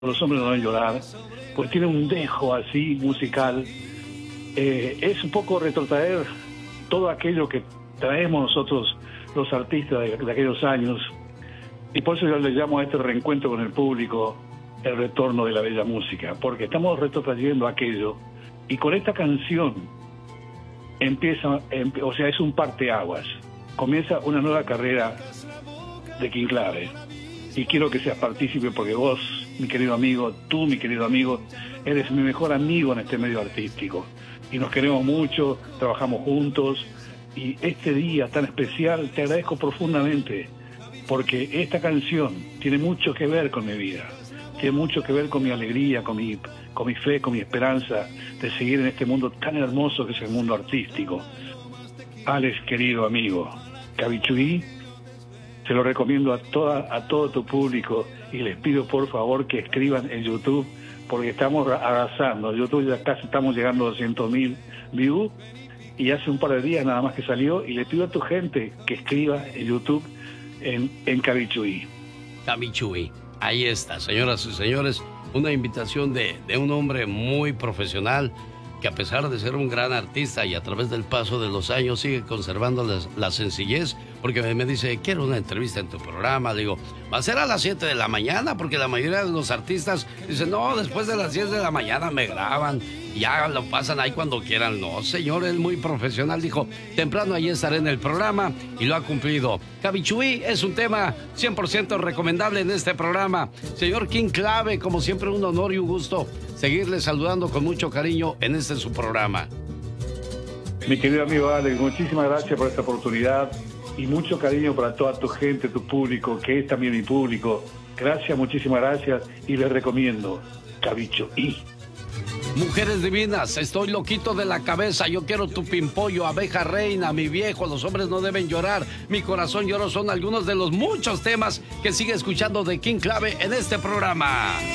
Los hombres no deben llorar, pues tiene un dejo así musical. Es un poco retrotraer todo aquello que traemos nosotros los artistas de aquellos años, y por eso yo le llamo a este reencuentro con el público el retorno de la bella música, porque estamos retrotrayendo aquello, y con esta canción empieza, o sea, es un parteaguas, comienza una nueva carrera de King Clave, y quiero que seas partícipe porque vos, mi querido amigo, tú, mi querido amigo, eres mi mejor amigo en este medio artístico, y nos queremos mucho, trabajamos juntos, y este día tan especial te agradezco profundamente, porque esta canción tiene mucho que ver con mi vida, tiene mucho que ver con mi alegría, con mi fe, con mi esperanza de seguir en este mundo tan hermoso que es el mundo artístico. Alex, querido amigo, Cabichuí, se lo recomiendo a todo tu público, y les pido por favor que escriban en YouTube, porque estamos arrasando. YouTube ya casi estamos llegando a 200.000 views, y hace un par de días nada más que salió, y le pido a tu gente que escriba en YouTube en Cabichuí. Cabichuí, ahí está, señoras y señores, una invitación de un hombre muy profesional, que a pesar de ser un gran artista y a través del paso de los años sigue conservando la sencillez, porque me dice, quiero una entrevista en tu programa. Le digo, va a ser a las 7 de la mañana, porque la mayoría de los artistas dicen, no, después de las 10 de la mañana me graban, ya lo pasan ahí cuando quieran. No, señor, él muy profesional, dijo, temprano ahí estaré en el programa, y lo ha cumplido. Cabichuí es un tema 100% recomendable en este programa. Señor King Clave, como siempre, un honor y un gusto seguirle saludando con mucho cariño en este su programa. Mi querido amigo Alex, muchísimas gracias por esta oportunidad, y mucho cariño para toda tu gente, tu público, que es también mi público. Gracias, muchísimas gracias, y les recomiendo Cabichuí. Mujeres divinas, estoy loquito de la cabeza, yo quiero tu pimpollo, abeja reina, mi viejo, los hombres no deben llorar, mi corazón lloró, son algunos de los muchos temas que sigue escuchando de King Clave en este programa.